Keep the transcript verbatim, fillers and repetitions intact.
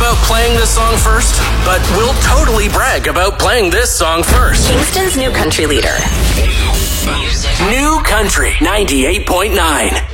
about playing this song first, but we'll totally brag about playing this song first. Kingston's new country leader. New Country ninety-eight point nine.